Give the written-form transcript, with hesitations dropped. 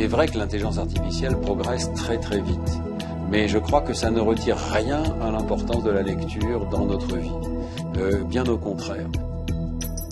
est vrai que l'intelligence artificielle progresse très très vite, mais je crois que ça ne retire rien à l'importance de la lecture dans notre vie, bien au contraire.